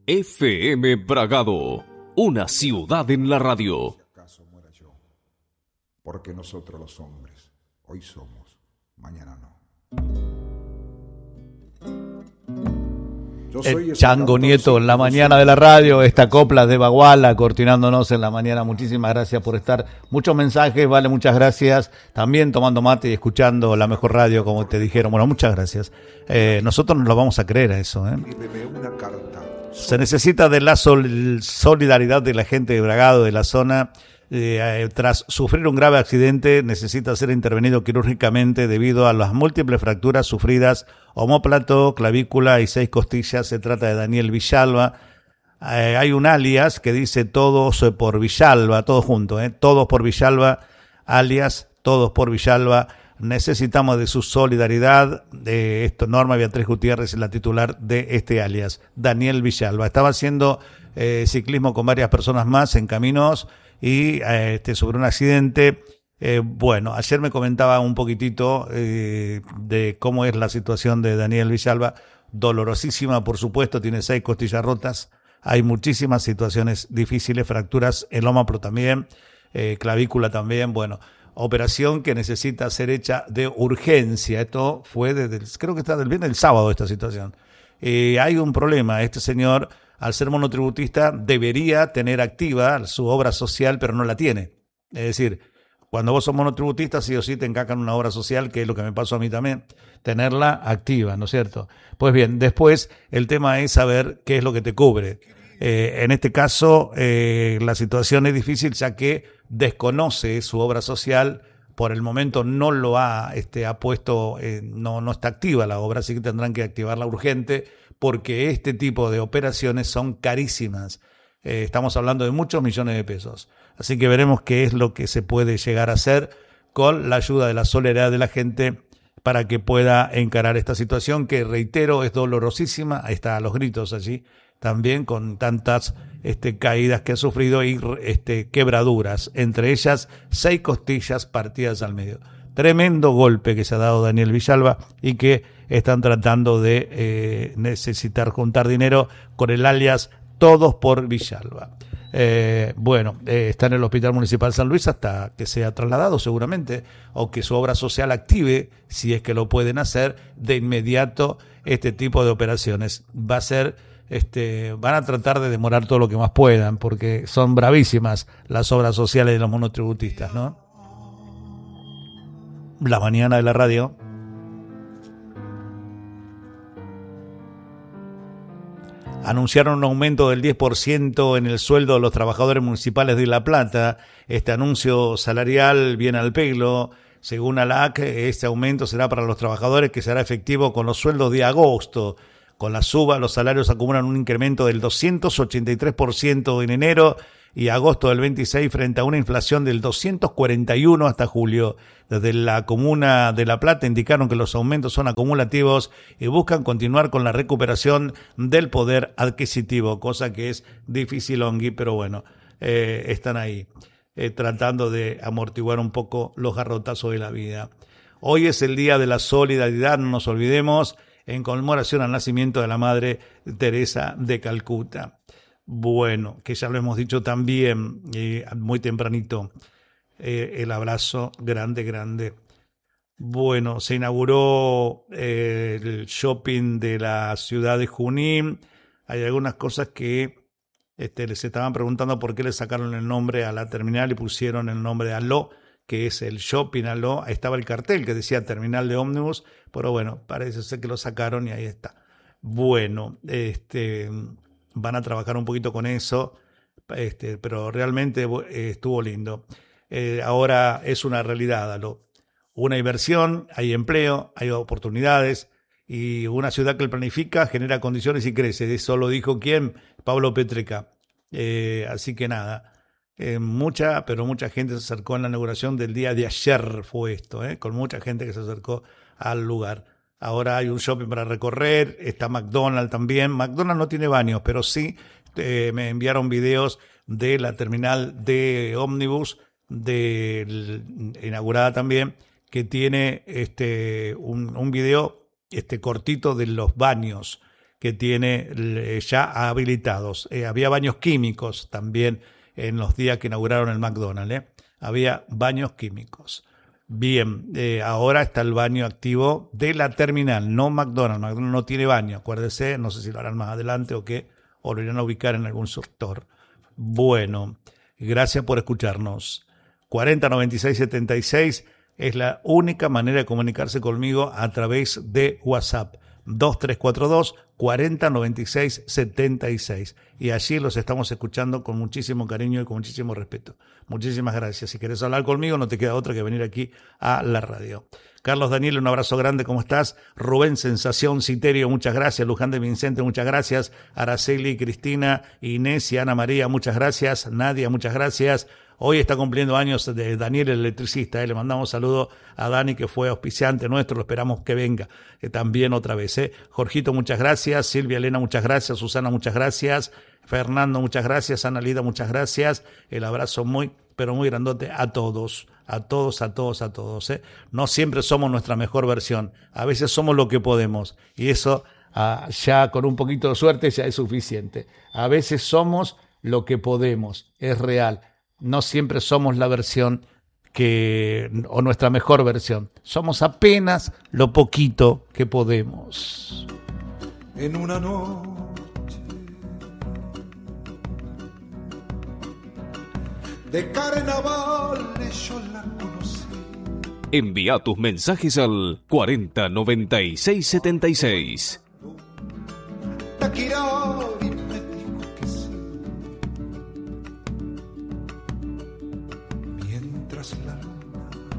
FM Bragado, una ciudad en la radio. Si acaso muera yo, porque nosotros los hombres, hoy somos, mañana no. El Chango Nieto en la mañana de la radio, esta copla de Baguala, cortinándonos en la mañana. Muchísimas gracias por estar. Muchos mensajes, vale, muchas gracias. También tomando mate y escuchando la mejor radio, como te dijeron. Bueno, muchas gracias. Nosotros nos lo vamos a creer a eso. Escríbeme una carta. Se necesita de la solidaridad de la gente de Bragado, de la zona. Tras sufrir un grave accidente, necesita ser intervenido quirúrgicamente debido a las múltiples fracturas sufridas, omóplato, clavícula y 6 costillas. Se trata de Daniel Villalba. Hay un alias que dice todos por Villalba, todo junto, todos por Villalba, alias todos por Villalba. Necesitamos de su solidaridad. Norma Beatriz Gutiérrez es la titular de este alias, Daniel Villalba. Estaba haciendo ciclismo con varias personas más en caminos y sobre un accidente. Bueno, ayer me comentaba un poquitito de cómo es la situación de Daniel Villalba. Dolorosísima, por supuesto, tiene 6 costillas rotas. Hay muchísimas situaciones difíciles, fracturas, el ómaplo también, clavícula también. Bueno, operación que necesita ser hecha de urgencia. Esto fue creo que está del viernes, el sábado esta situación. Hay un problema. Este señor, al ser monotributista, debería tener activa su obra social, pero no la tiene. Es decir, cuando vos sos monotributista, sí o sí te encajan una obra social, que es lo que me pasó a mí también, tenerla activa, ¿no es cierto? Pues bien, después el tema es saber qué es lo que te cubre. En este caso, la situación es difícil, ya que desconoce su obra social. Por el momento no lo ha puesto, no está activa la obra, así que tendrán que activarla urgente, porque este tipo de operaciones son carísimas. Estamos hablando de muchos millones de pesos. Así que veremos qué es lo que se puede llegar a hacer con la ayuda de la solidaridad de la gente para que pueda encarar esta situación que, reitero, es dolorosísima. Ahí está, los gritos allí también, con tantas caídas que ha sufrido y quebraduras, entre ellas 6 costillas partidas al medio. Tremendo golpe que se ha dado Daniel Villalba y que están tratando de necesitar juntar dinero con el alias Todos por Villalba. Está en el Hospital Municipal San Luis hasta que sea trasladado seguramente, o que su obra social active, si es que lo pueden hacer, de inmediato este tipo de operaciones. Va a ser, van a tratar de demorar todo lo que más puedan, porque son bravísimas las obras sociales de los monotributistas, ¿no? La mañana de la radio. Anunciaron un aumento del 10% en el sueldo de los trabajadores municipales de La Plata. Este anuncio salarial viene al pelo. Según ALAC, este aumento será para los trabajadores, que será efectivo con los sueldos de agosto. Con la suba, los salarios acumulan un incremento del 283% en enero y agosto del 26, frente a una inflación del 241 hasta julio. Desde la comuna de La Plata indicaron que los aumentos son acumulativos y buscan continuar con la recuperación del poder adquisitivo, cosa que es difícil, Ongui, pero bueno, están ahí tratando de amortiguar un poco los garrotazos de la vida. Hoy es el Día de la Solidaridad, no nos olvidemos, en conmemoración al nacimiento de la Madre Teresa de Calcuta. Bueno, que ya lo hemos dicho también muy tempranito, el abrazo grande. Bueno, se inauguró el shopping de la ciudad de Junín. Hay algunas cosas que les estaban preguntando por qué le sacaron el nombre a la terminal y pusieron el nombre de Aló, que es el shopping Aló. Ahí estaba el cartel que decía terminal de ómnibus, pero bueno, parece ser que lo sacaron y ahí está. Bueno, van a trabajar un poquito con eso, pero realmente estuvo lindo. Ahora es una realidad, Aló. Una inversión, hay empleo, hay oportunidades, y una ciudad que planifica genera condiciones y crece. Eso lo dijo ¿quién? Pablo Petreca. Así que nada, mucha gente se acercó en la inauguración del día de ayer, fue esto, con mucha gente que se acercó al lugar. Ahora hay un shopping para recorrer, está McDonald's también. McDonald's no tiene baños, pero sí me enviaron videos de la terminal de ómnibus inaugurada también, que tiene un video cortito de los baños. que tiene ya habilitados. Había baños químicos también en los días que inauguraron el McDonald's. Había baños químicos. Bien, ahora está el baño activo de la terminal, no McDonald's. McDonald's no tiene baño, acuérdese, no sé si lo harán más adelante o qué, o lo irán a ubicar en algún sector. Bueno, gracias por escucharnos. 409676 es la única manera de comunicarse conmigo a través de WhatsApp. 2342-409676. Y allí los estamos escuchando con muchísimo cariño y con muchísimo respeto. Muchísimas gracias. Si querés hablar conmigo, no te queda otra que venir aquí a la radio. Carlos Daniel, un abrazo grande, ¿cómo estás? Rubén Sensación Citerio, muchas gracias. Luján de Vicente, muchas gracias. Araceli, Cristina, Inés y Ana María, muchas gracias. Nadia, muchas gracias. Hoy está cumpliendo años de Daniel, el electricista. Le mandamos saludo a Dani, que fue auspiciante nuestro. Lo esperamos que venga también otra vez. Jorgito, muchas gracias. Silvia Elena, muchas gracias. Susana, muchas gracias. Fernando, muchas gracias. Ana Lida, muchas gracias. El abrazo muy, pero muy grandote a todos. A todos. No siempre somos nuestra mejor versión. A veces somos lo que podemos. Y eso ya con un poquito de suerte ya es suficiente. A veces somos lo que podemos. Es real. No siempre somos la versión o nuestra mejor versión. Somos apenas lo poquito que podemos. En una noche de carnaval yo la conocí. Envía tus mensajes al 409676. Taquirari